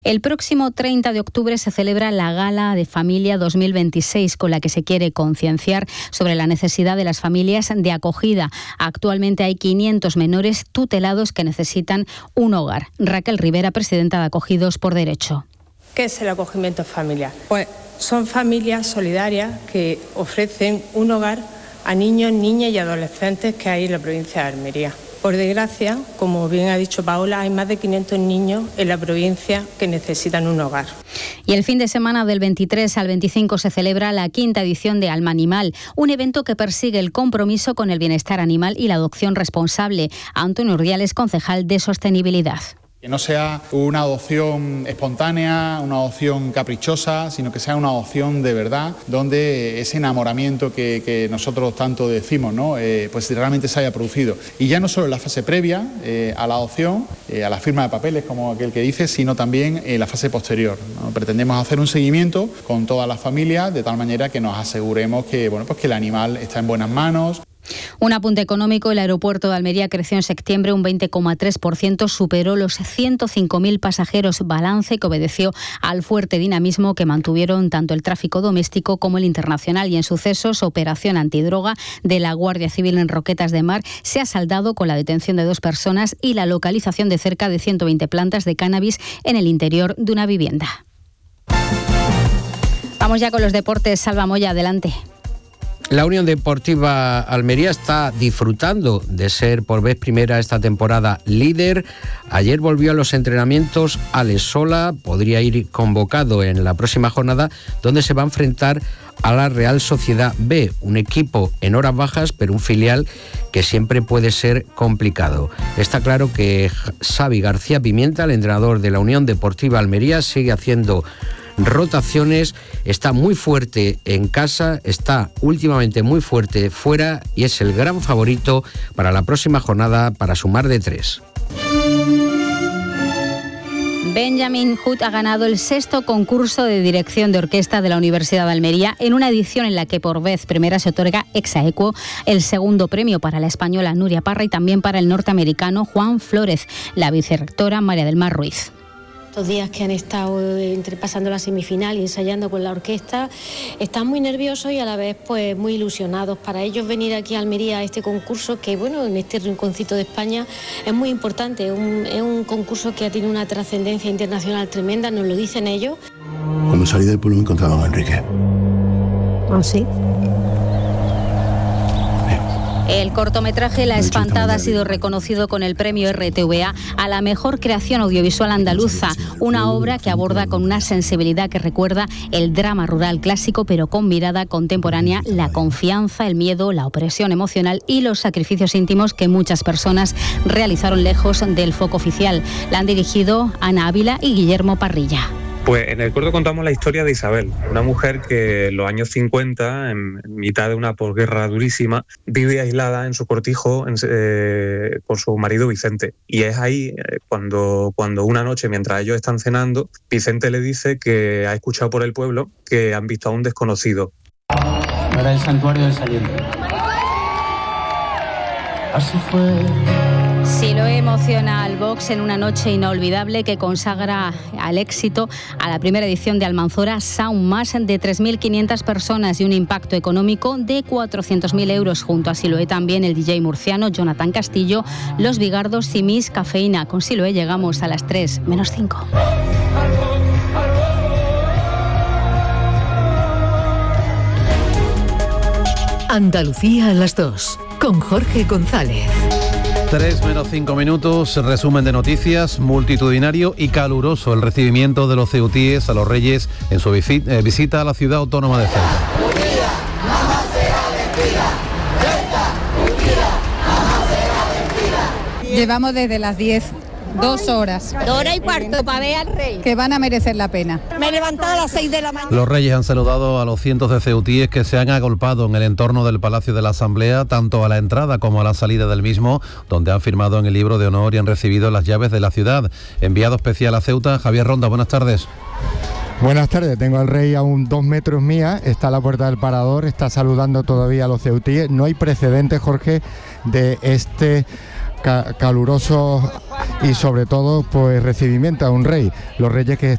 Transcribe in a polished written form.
El próximo 30 de octubre se celebra la Gala de Familia 2026, con la que se quiere concienciar sobre la necesidad de las familias de acogida. Actualmente hay 500 menores tutelados que necesitan un hogar. Raquel Rivera, presidenta de Acogidos por Derecho. ¿Qué es el acogimiento familiar? Pues son familias solidarias que ofrecen un hogar a niños, niñas y adolescentes que hay en la provincia de Almería. Por desgracia, como bien ha dicho Paola, hay más de 500 niños en la provincia que necesitan un hogar. Y el fin de semana del 23 al 25 se celebra la 5ª edición de Alma Animal, un evento que persigue el compromiso con el bienestar animal y la adopción responsable. Antonio Urdiales, concejal de Sostenibilidad. Que no sea una adopción espontánea, una adopción caprichosa, sino que sea una adopción de verdad, donde ese enamoramiento que nosotros tanto decimos, ¿no? Pues realmente se haya producido. Y ya no solo en la fase previa a la adopción, a la firma de papeles, como aquel que dice, sino también en la fase posterior, ¿no? Pretendemos hacer un seguimiento con todas las familias, de tal manera que nos aseguremos que, pues que el animal está en buenas manos. Un apunte económico: el aeropuerto de Almería creció en septiembre un 20,3%, superó los 105.000 pasajeros, balance que obedeció al fuerte dinamismo que mantuvieron tanto el tráfico doméstico como el internacional. Y en sucesos, operación antidroga de la Guardia Civil en Roquetas de Mar se ha saldado con la detención de 2 personas y la localización de cerca de 120 plantas de cannabis en el interior de una vivienda. Vamos ya con los deportes. Salva Moya, adelante. La Unión Deportiva Almería está disfrutando de ser por vez primera esta temporada líder. Ayer volvió a los entrenamientos Alex Sola, podría ir convocado en la próxima jornada, donde se va a enfrentar a la Real Sociedad B, un equipo en horas bajas, pero un filial que siempre puede ser complicado. Está claro que Xavi García Pimienta, el entrenador de la Unión Deportiva Almería, sigue haciendo rotaciones, está muy fuerte en casa, está últimamente muy fuerte fuera y es el gran favorito para la próxima jornada para sumar de 3. Benjamin Hood ha ganado el 6º concurso de dirección de orquesta de la Universidad de Almería, en una edición en la que por vez primera se otorga ex aequo el 2º premio para la española Nuria Parra y también para el norteamericano Juan Flórez, la vicerrectora María del Mar Ruiz. Estos días que han estado pasando la semifinal y ensayando con la orquesta, están muy nerviosos y a la vez pues muy ilusionados. Para ellos venir aquí a Almería a este concurso, que bueno, en este rinconcito de España es muy importante, es un concurso que ha tenido una trascendencia internacional tremenda, nos lo dicen ellos. Cuando salí del pueblo me encontraba con Enrique. ¿Ah, sí? El cortometraje La Espantada ha sido reconocido con el premio RTVA a la mejor creación audiovisual andaluza, una obra que aborda con una sensibilidad que recuerda el drama rural clásico, pero con mirada contemporánea, la confianza, el miedo, la opresión emocional y los sacrificios íntimos que muchas personas realizaron lejos del foco oficial. La han dirigido Ana Ávila y Guillermo Parrilla. Pues en el corto contamos la historia de Isabel, una mujer que en los años 50, en mitad de una posguerra durísima, vive aislada en su cortijo con su marido Vicente. Y es ahí cuando una noche, mientras ellos están cenando, Vicente le dice que ha escuchado por el pueblo que han visto a un desconocido. Era el santuario del saliente. Así fue. Siloé emociona al box en una noche inolvidable que consagra al éxito a la primera edición de Almanzora Sound, más de 3.500 personas y un impacto económico de 400.000 euros. Junto a Siloé también el DJ murciano Jonathan Castillo, Los Bigardos y Miss Cafeína. Con Siloé llegamos a las 3 menos 5. Andalucía a las 2, con Jorge González. 3 menos 5 minutos, resumen de noticias. Multitudinario y caluroso el recibimiento de los ceutíes a los Reyes en su visita a la ciudad autónoma de Ceuta. Llevamos desde las 10, 2 horas. 2 horas y cuarto para ver al rey. Que van a merecer la pena. Me he levantado a las 6 de la mañana. Los Reyes han saludado a los cientos de ceutíes que se han agolpado en el entorno del Palacio de la Asamblea, tanto a la entrada como a la salida del mismo, donde han firmado en el libro de honor y han recibido las llaves de la ciudad. Enviado especial a Ceuta, Javier Ronda, buenas tardes. Buenas tardes, tengo al rey a 2 metros mía, está a la puerta del parador, está saludando todavía a los ceutíes. No hay precedentes, Jorge, de este caluroso y sobre todo pues recibimiento a un rey. Los reyes que